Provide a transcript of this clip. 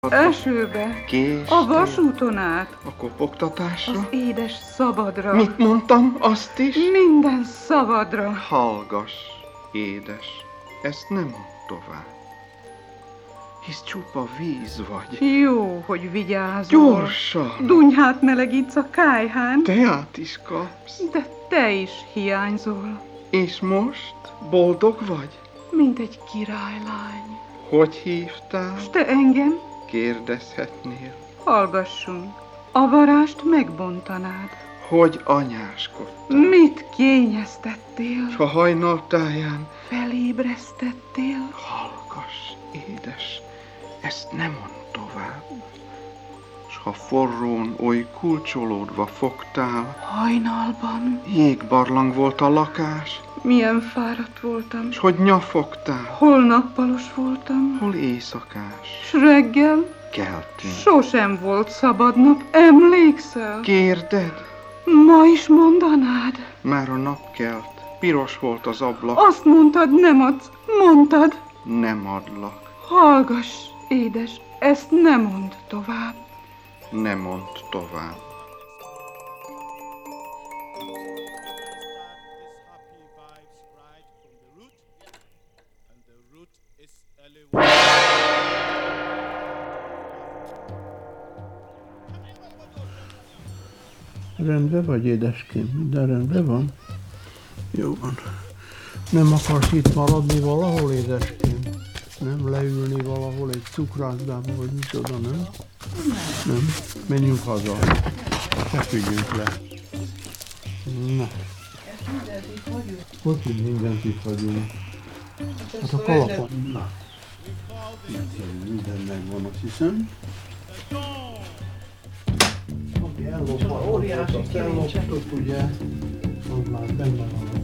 Esőbe, Késtél a vasúton át, a kopogtatásra? az édes szabadra, Mit mondtam, azt is? minden szabadra. Hallgass, édes, ezt nem mondd tovább. Hisz csupa víz vagy. Jó, hogy vigyázol. Gyorsan! Dunyhát melegítsz a kályhán, Teát is kapsz. de te is hiányzol, És most boldog vagy? mint egy királylány. Hogy hívtál? S te engem? Kérdezhetnél. Hallgassunk, a varást megbontanád. Hogy anyáskodtál? Mit kényeztettél? S a hajnal táján Felébresztettél? hallgass, édes, ezt nem mondd tovább. S ha forrón oly kulcsolódva fogtál, Hajnalban? jégbarlang volt a lakás, Milyen fáradt voltam. s hogy nyafogtál, Hol nappalos voltam, hol éjszakás, s reggel keltünk. sosem volt szabad nap, emlékszel? Kérded? Ma is mondanád? Már a nap kelt, piros volt az ablak, Azt mondtad, nem adsz. Mondtad. nem adlak, Hallgass, édes, ezt nem mondd tovább. ne mondd tovább. Rendben vagy, édeském? Minden rendben van? Jó van. Nem akarsz itt maradni valahol, édeském? Nem leülni valahol egy cukrászdába, vagy micsoda, nem? Nem? Menjünk haza. Feküdjünk le. Na. Hogy mindent itt vagyunk? Hát a kalapon. Na. Minden megvan, azt hiszem. Elloptuk, ugye? Az már benne van.